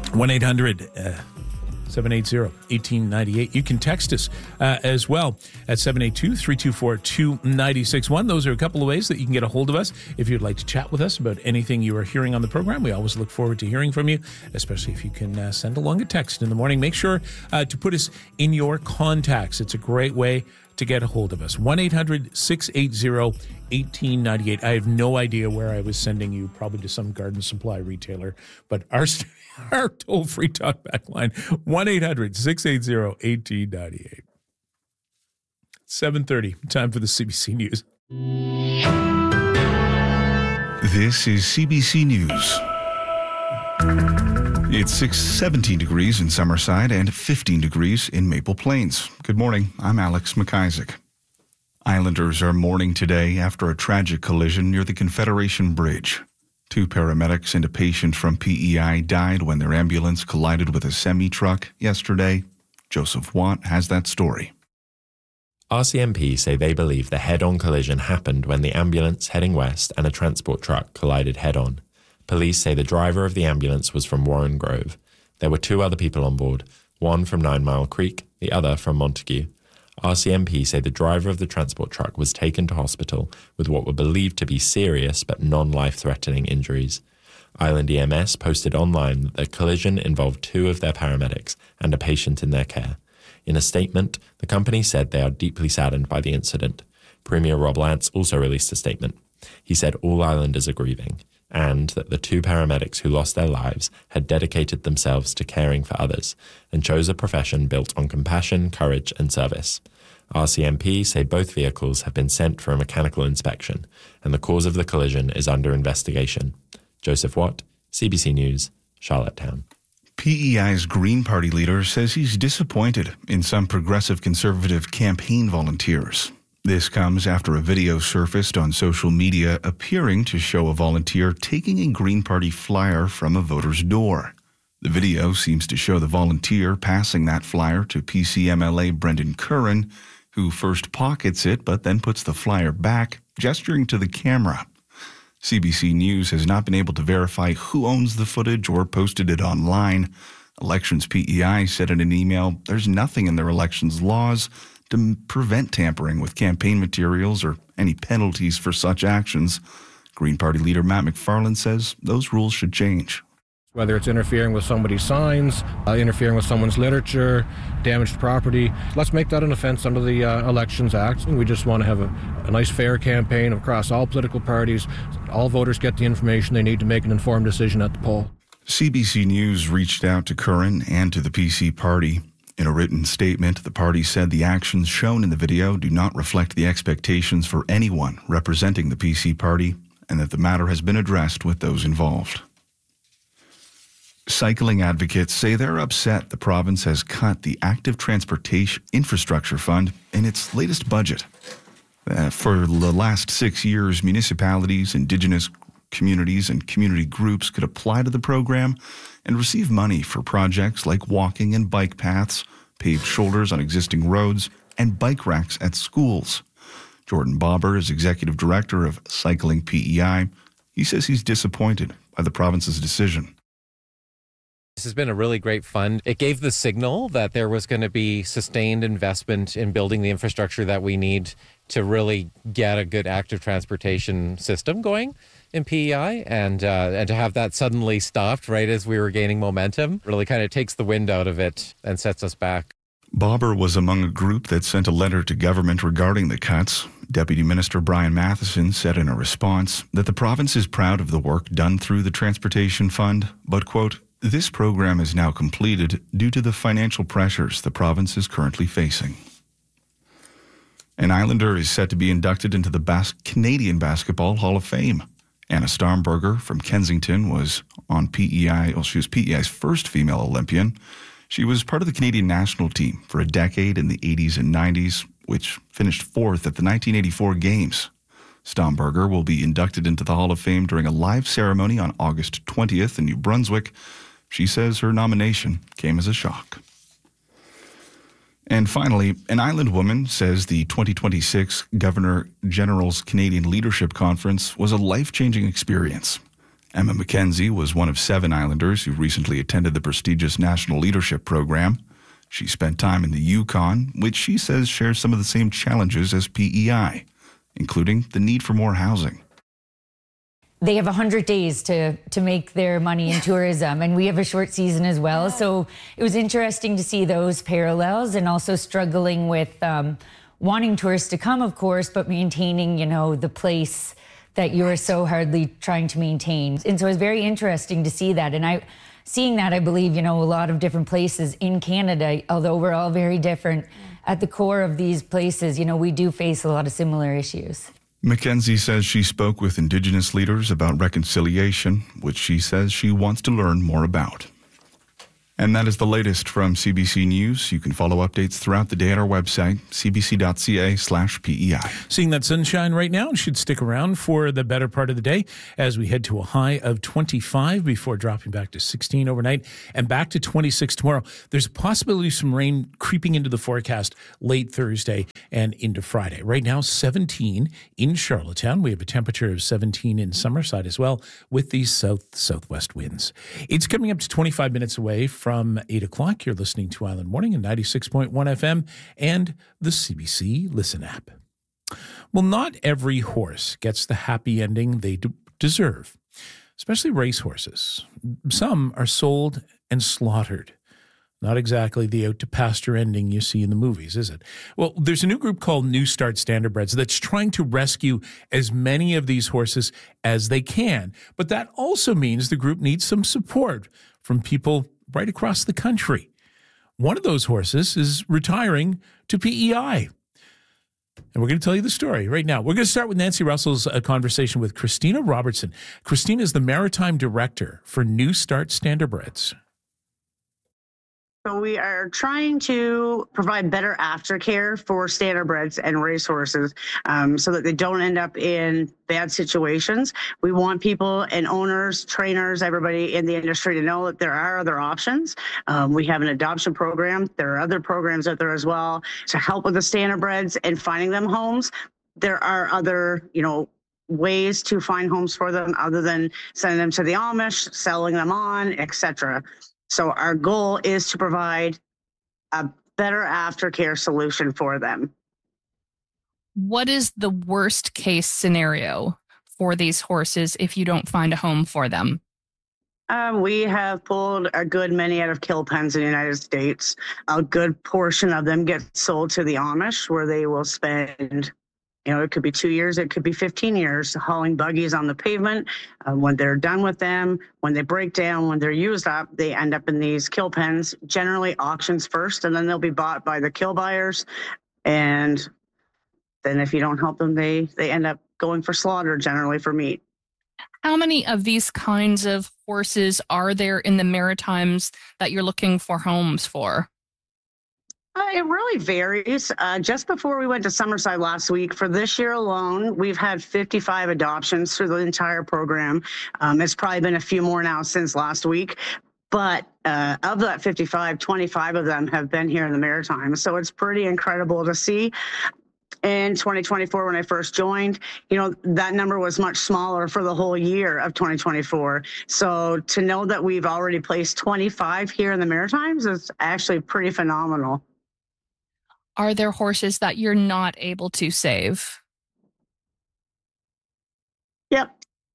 1-800-780-1898. You can text us as well at 782-324-2961. Those are a couple of ways that you can get a hold of us if you'd like to chat with us about anything you are hearing on the program. We always look forward to hearing from you, especially if you can send along a text in the morning. Make sure to put us in your contacts. It's a great way to get a hold of us. 1-800-680-1898. I have no idea where I was sending you, probably to some garden supply retailer, but our toll-free talkback line, 1-800-680-1898. 7:30, time for the CBC News. This is CBC News. It's 17 degrees in Summerside and 15 degrees in Maple Plains. Good morning, I'm Alex McIsaac. Islanders are mourning today after a tragic collision near the Confederation Bridge. 2 paramedics and a patient from PEI died when their ambulance collided with a semi-truck yesterday. Joseph Watt has that story. RCMP say they believe the head-on collision happened when the ambulance heading west and a transport truck collided head-on. Police say the driver of the ambulance was from Warren Grove. There were 2 other people on board, one from 9 Mile Creek, the other from Montague. RCMP say the driver of the transport truck was taken to hospital with what were believed to be serious but non-life-threatening injuries. Island EMS posted online that the collision involved 2 of their paramedics and a patient in their care. In a statement, the company said they are deeply saddened by the incident. Premier Rob Lance also released a statement. He said all Islanders are grieving, and that the 2 paramedics who lost their lives had dedicated themselves to caring for others and chose a profession built on compassion, courage and service. RCMP say both vehicles have been sent for a mechanical inspection and the cause of the collision is under investigation. Joseph Watt, CBC News, Charlottetown. PEI's Green Party leader says he's disappointed in some progressive conservative campaign volunteers. This comes after a video surfaced on social media appearing to show a volunteer taking a Green Party flyer from a voter's door. The video seems to show the volunteer passing that flyer to PCMLA Brendan Curran, who first pockets it but then puts the flyer back, gesturing to the camera. CBC News has not been able to verify who owns the footage or posted it online. Elections PEI said in an email there's nothing in their elections laws to prevent tampering with campaign materials or any penalties for such actions. Green Party leader Matt McFarland says those rules should change. Whether it's interfering with somebody's signs, interfering with someone's literature, damaged property, let's make that an offense under the Elections Act. We just want to have a nice, fair campaign across all political parties. All voters get the information they need to make an informed decision at the poll. CBC News reached out to Curran and to the PC party. In a written statement, the party said the actions shown in the video do not reflect the expectations for anyone representing the PC party and that the matter has been addressed with those involved. Cycling advocates say they're upset the province has cut the Active Transportation Infrastructure Fund in its latest budget. For the last 6 years, municipalities, Indigenous communities, and community groups could apply to the program and receive money for projects like walking and bike paths, paved shoulders on existing roads, and bike racks at schools. Jordan Bobber is executive director of Cycling PEI. He says he's disappointed by the province's decision. This has been a really great fund. It gave the signal that there was going to be sustained investment in building the infrastructure that we need to really get a good active transportation system going in PEI, and to have that suddenly stopped right as we were gaining momentum really kind of takes the wind out of it and sets us back. Bobber was among a group that sent a letter to government regarding the cuts. Deputy Minister Brian Matheson said in a response that the province is proud of the work done through the Transportation Fund, but, quote, this program is now completed due to the financial pressures the province is currently facing. An Islander is set to be inducted into the Canadian Basketball Hall of Fame. Anna Starnberger from Kensington was on PEI. Well, she was PEI's first female Olympian. She was part of the Canadian national team for a decade in the 80s and 90s, which finished 4th at the 1984 Games. Starnberger will be inducted into the Hall of Fame during a live ceremony on August 20th in New Brunswick. She says her nomination came as a shock. And finally, an island woman says the 2026 Governor General's Canadian Leadership Conference was a life-changing experience. Emma McKenzie was one of 7 Islanders who recently attended the prestigious National Leadership Program. She spent time in the Yukon, which she says shares some of the same challenges as PEI, including the need for more housing. They have 100 days to make their money in tourism, and we have a short season as well. So it was interesting to see those parallels, and also struggling with wanting tourists to come, of course, but maintaining, the place that you're so hardly trying to maintain. And so it was very interesting to see that. And seeing that, I believe, a lot of different places in Canada, although we're all very different, at the core of these places, we do face a lot of similar issues. Mackenzie says she spoke with Indigenous leaders about reconciliation, which she says she wants to learn more about. And that is the latest from CBC News. You can follow updates throughout the day at our website, cbc.ca/PEI. Seeing that sunshine right now, should stick around for the better part of the day as we head to a high of 25 before dropping back to 16 overnight and back to 26 tomorrow. There's a possibility of some rain creeping into the forecast late Thursday and into Friday. Right now, 17 in Charlottetown. We have a temperature of 17 in Summerside as well with these southwest winds. It's coming up to 25 minutes away from 8 o'clock. You're listening to Island Morning and 96.1 FM and the CBC Listen app. Well, not every horse gets the happy ending they deserve, especially racehorses. Some are sold and slaughtered. Not exactly the out-to-pasture ending you see in the movies, is it? Well, there's a new group called New Start Standardbreds that's trying to rescue as many of these horses as they can. But that also means the group needs some support from people right across the country. One of those horses is retiring to PEI. And we're going to tell you the story right now. We're going to start with Nancy Russell's conversation with Christina Robertson. Christina is the Maritime Director for New Start Standardbreds. So we are trying to provide better aftercare for standardbreds and racehorses so that they don't end up in bad situations. We want people and owners, trainers, everybody in the industry to know that there are other options. We have an adoption program. There are other programs out there as well to help with the standardbreds and finding them homes. There are other, ways to find homes for them other than sending them to the Amish, selling them on, etc. So our goal is to provide a better aftercare solution for them. What is the worst case scenario for these horses if you don't find a home for them? We have pulled a good many out of kill pens in the United States. A good portion of them get sold to the Amish, where they will spend it could be 2 years, it could be 15 years hauling buggies on the pavement. When they're done with them, when they break down, when they're used up, they end up in these kill pens, generally auctions first, and then they'll be bought by the kill buyers. And then if you don't help them, they end up going for slaughter, generally for meat. How many of these kinds of horses are there in the Maritimes that you're looking for homes for? It really varies. Just before we went to Summerside last week, for this year alone, we've had 55 adoptions through the entire program. It's probably been a few more now since last week. But of that 55, 25 of them have been here in the Maritimes. So it's pretty incredible to see. In 2024, when I first joined, that number was much smaller for the whole year of 2024. So to know that we've already placed 25 here in the Maritimes is actually pretty phenomenal. Are there horses that you're not able to save? Yep.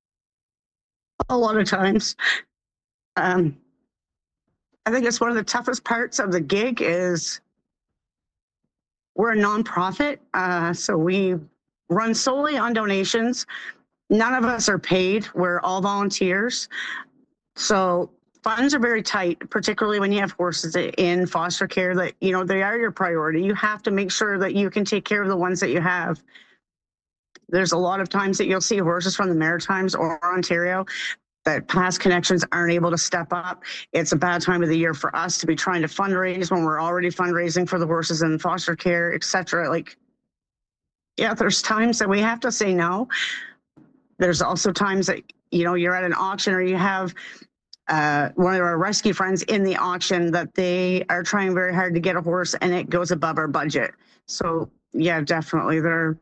A lot of times. I think it's one of the toughest parts of the gig is we're a nonprofit. So we run solely on donations. None of us are paid. We're all volunteers. So funds are very tight, particularly when you have horses in foster care that, they are your priority. You have to make sure that you can take care of the ones that you have. There's a lot of times that you'll see horses from the Maritimes or Ontario that past connections aren't able to step up. It's a bad time of the year for us to be trying to fundraise when we're already fundraising for the horses in foster care, etc. There's times that we have to say no. There's also times that, you're at an auction or you have one of our rescue friends in the auction that they are trying very hard to get a horse and it goes above our budget. So yeah, definitely there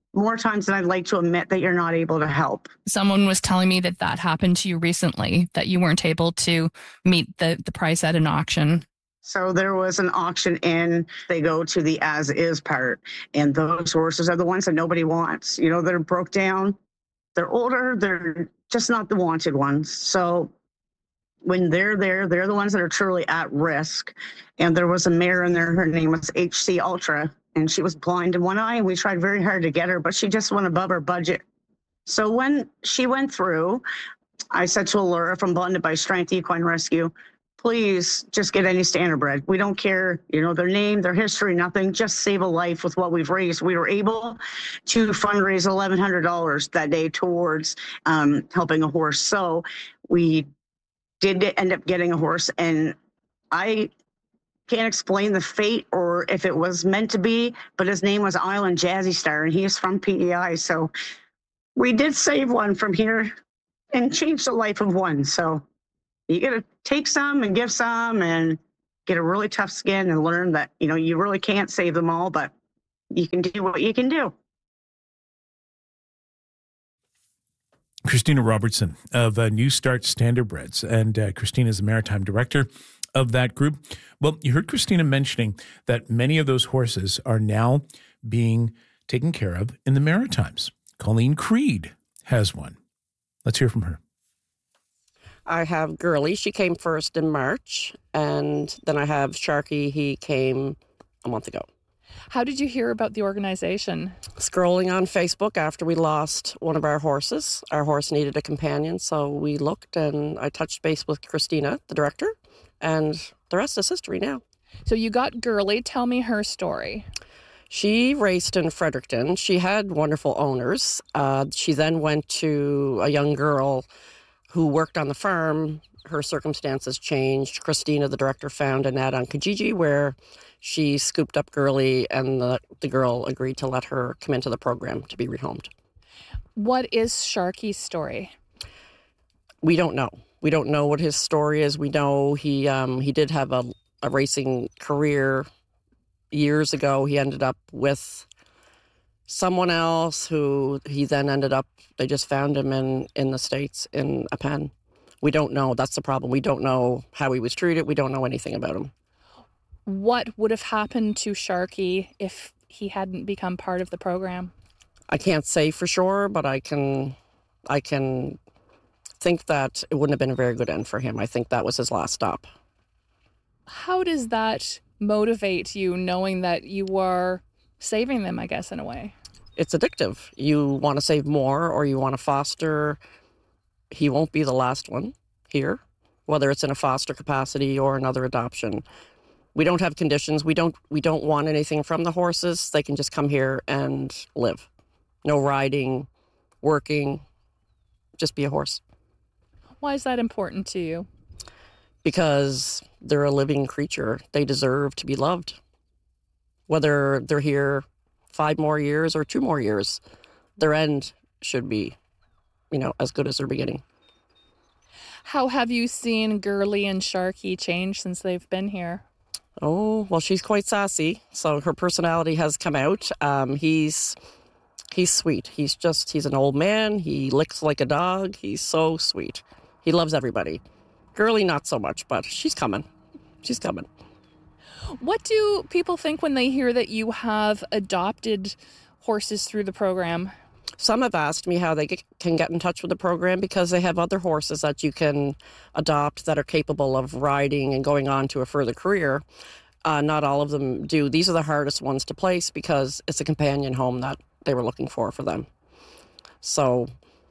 more times than I'd like to admit that you're not able to help. Someone was telling me that that happened to you recently, that you weren't able to meet the price at an auction. So there was an auction in, they go to the as is part, and those horses are the ones that nobody wants. You know, they're broke down, they're older, they're just not the wanted ones. So when they're there, they're the ones that are truly at risk. And there was a mare in there, her name was HC Ultra, and she was blind in one eye, and we tried very hard to get her, but she just went above her budget. So when she went through, I said to Allura from Bonded by Strength Equine Rescue, please just get any standardbred. We don't care, you know, their name, their history, nothing. Just save a life with what we've raised. We were able to fundraise $1,100 that day towards helping a horse. So we did end up getting a horse, and I can't explain the fate or if it was meant to be, but his name was Island Jazzy Star, and he is from PEI. So we did save one from here and change the life of one. So you got to take some and give some and get a really tough skin and learn that, you know, you really can't save them all, but you can do what you can do. Christina Robertson of New Start Standardbreds, and Christina is the maritime director of that group. Well, you heard Christina mentioning that many of those horses are now being taken care of in the Maritimes. Colleen Creed has one. Let's hear from her. I have Girly. She came first in March. And then I have Sharky. He came a month ago. How did you hear about the organization? Scrolling on Facebook after we lost one of our horses. Our horse needed a companion, so we looked, and I touched base with Christina, the director, and the rest is history now. So you got Girly. Tell me her story. She raced in Fredericton. She had wonderful owners. She then went to a young girl who worked on the farm. Her circumstances changed. Christina, the director, found an ad on Kijiji where she scooped up Girly, and the girl agreed to let her come into the program to be rehomed. What is Sharky's story? We don't know. We don't know what his story is. We know he did have a racing career years ago. He ended up with someone else who he then ended up, they just found him in the States in a pen. We don't know. That's the problem. We don't know how he was treated. We don't know anything about him. What would have happened to Sharky if he hadn't become part of the program? I can't say for sure, but I can think that it wouldn't have been a very good end for him. I think that was his last stop. How does that motivate you, knowing that you are saving them, I guess, in a way? It's addictive. You want to save more, or you want to foster. He won't be the last one here, whether it's in a foster capacity or another adoption. We don't have conditions. We don't want anything from the horses. They can just come here and live. No riding, working, just be a horse. Why is that important to you? Because they're a living creature. They deserve to be loved. Whether they're here 5 more years or 2 more years, their end should be, as good as their beginning. How have you seen Girly and Sharky change since they've been here? Oh, well, she's quite sassy, so her personality has come out. He's sweet. He's an old man. He licks like a dog. He's so sweet. He loves everybody. Girly, not so much, but she's coming. She's coming. What do people think when they hear that you have adopted horses through the program? Some have asked me how they can get in touch with the program because they have other horses that you can adopt that are capable of riding and going on to a further career. Not all of them do. These are the hardest ones to place because it's a companion home that they were looking for them. So...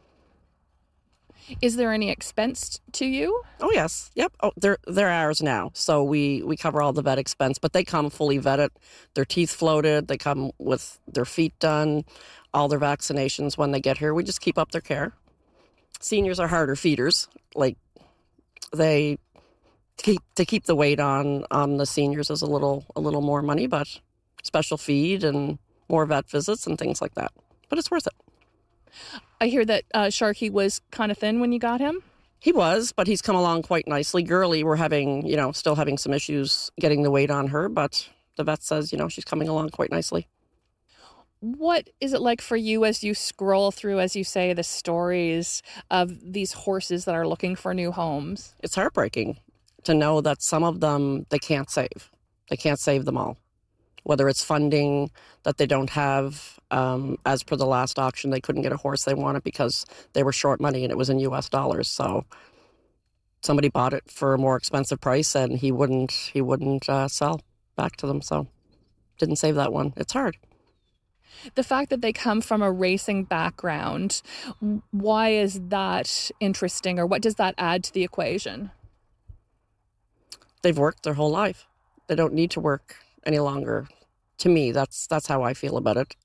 Is there any expense to you? Oh, yes. Yep. Oh, they're ours now. So we cover all the vet expense, but they come fully vetted. Their teeth floated. They come with their feet done, all their vaccinations when they get here. We just keep up their care. Seniors are harder feeders. Like, to keep the weight on the seniors is a little more money, but special feed and more vet visits and things like that. But it's worth it. I hear that Sharky was kind of thin when you got him. He was, but he's come along quite nicely. Girly, we're having, still having some issues getting the weight on her, but the vet says, she's coming along quite nicely. What is it like for you as you scroll through, as you say, the stories of these horses that are looking for new homes? It's heartbreaking to know that some of them they can't save. They can't save them all. Whether it's funding that they don't have, as per the last auction, they couldn't get a horse they wanted because they were short money and it was in US dollars. So somebody bought it for a more expensive price and he wouldn't sell back to them. So didn't save that one. It's hard. The fact that they come from a racing background, why is that interesting, or what does that add to the equation? They've worked their whole life. They don't need to work any longer. To me, that's how I feel about it.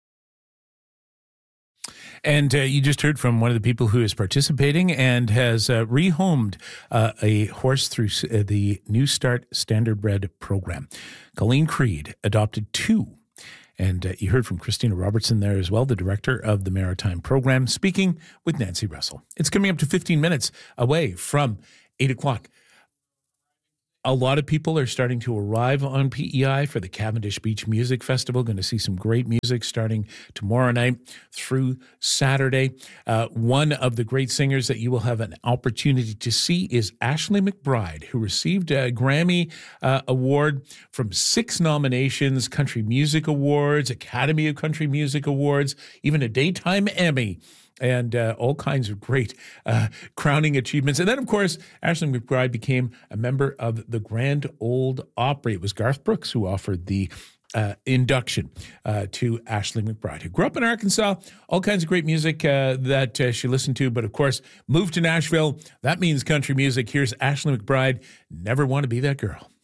And you just heard from one of the people who is participating and has rehomed a horse through the New Start Standardbred program. Colleen Creed adopted 2. And you heard from Christina Robertson there as well, the director of the Maritime Program, speaking with Nancy Russell. It's coming up to 15 minutes away from 8 o'clock. A lot of people are starting to arrive on PEI for the Cavendish Beach Music Festival. Going to see some great music starting tomorrow night through Saturday. One of the great singers that you will have an opportunity to see is Ashley McBryde, who received a Grammy Award from 6 nominations, Country Music Awards, Academy of Country Music Awards, even a Daytime Emmy. And all kinds of great crowning achievements. And then, of course, Ashley McBryde became a member of the Grand Ole Opry. It was Garth Brooks who offered the induction to Ashley McBryde, who grew up in Arkansas, all kinds of great music that she listened to, but of course, moved to Nashville. That means country music. Here's Ashley McBryde, Never Want to Be That Girl.